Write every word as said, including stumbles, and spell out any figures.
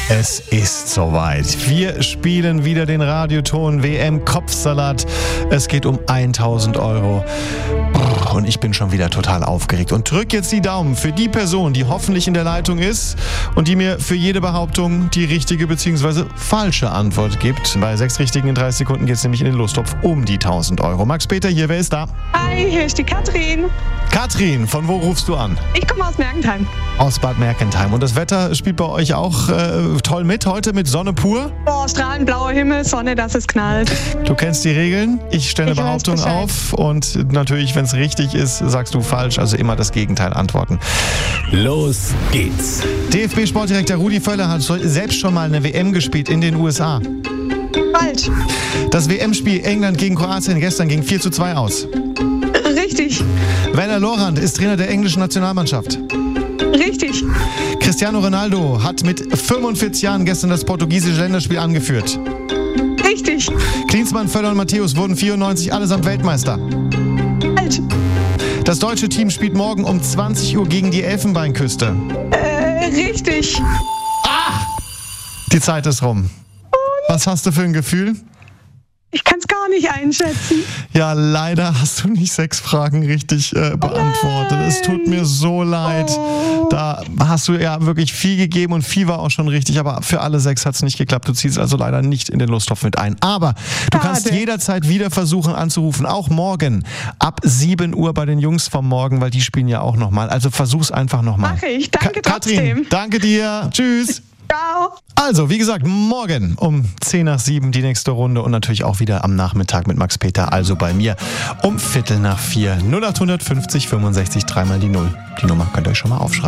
Es ist soweit. Wir spielen wieder den Radioton W M-Kopfsalat. Es geht um tausend Euro. Und ich bin schon wieder total aufgeregt. Und drück jetzt die Daumen für die Person, die hoffentlich in der Leitung ist und die mir für jede Behauptung die richtige bzw. falsche Antwort gibt. Bei sechs Richtigen in dreißig Sekunden geht es nämlich in den Lostopf um die tausend Euro. Max-Peter hier, wer ist da? Hi, hier ist die Katrin. Katrin, von wo rufst du an? Ich komme aus Mergentheim. Aus Bad Mergentheim. Und das Wetter spielt bei euch auch äh, toll mit heute mit Sonne pur? Boah, strahlend blauer Himmel, Sonne, dass es knallt. Du kennst die Regeln. Ich stelle eine Ich weiß Behauptung Bescheid. auf und natürlich, wenn es richtig ist, sagst du falsch. Also immer das Gegenteil antworten. Los geht's. D F B-Sportdirektor Rudi Völler hat selbst schon mal eine W M gespielt in den U S A. Falsch. Das W M-Spiel England gegen Kroatien gestern ging vier zu zwei aus. Richtig. Werner Lorand ist Trainer der englischen Nationalmannschaft. Richtig. Cristiano Ronaldo hat mit fünfundvierzig Jahren gestern das portugiesische Länderspiel angeführt. Richtig. Klinsmann, Völler und Matthäus wurden vierundneunzig allesamt Weltmeister. Falsch. Das deutsche Team spielt morgen um zwanzig Uhr gegen die Elfenbeinküste. Äh, richtig. Die Zeit ist rum. Was hast du für ein Gefühl? Ich kann es gar nicht einschätzen. Ja, leider hast du nicht sechs Fragen richtig äh, beantwortet. Es tut mir so leid. Oh. Da hast du ja wirklich viel gegeben und viel war auch schon richtig, aber für alle sechs hat es nicht geklappt. Du ziehst also leider nicht in den Lostopf mit ein. Aber du Schade. kannst jederzeit wieder versuchen anzurufen, auch morgen ab sieben Uhr bei den Jungs vom Morgen, weil die spielen ja auch nochmal. Also versuch's einfach nochmal. Mach ich. Danke Ka- trotzdem. Katrin, danke dir. Tschüss. Ciao. Also, wie gesagt, morgen um zehn nach sieben die nächste Runde und natürlich auch wieder am Nachmittag mit Max-Peter, also bei mir um Viertel nach vier. null acht fünfzig fünfundsechzig dreimal die null. Die Nummer könnt ihr euch schon mal aufschreiben.